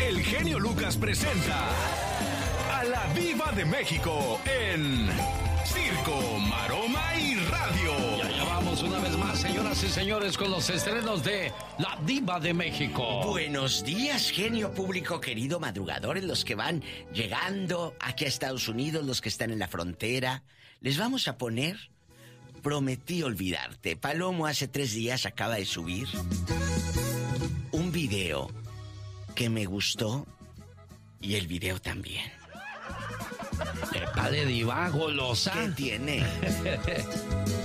El genio Lucas presenta a la Diva de México en Circo, Maroma y Radio. Ya vamos una vez más, señoras y señores, con los estrenos de la Diva de México. Buenos días, genio público querido, madrugadores, los que van llegando aquí a Estados Unidos, los que están en la frontera. Les vamos a poner Prometí Olvidarte. Palomo hace 3 días acaba de subir un video que me gustó y el video también. ¡Epa de diva, golosa! ¿Qué tiene?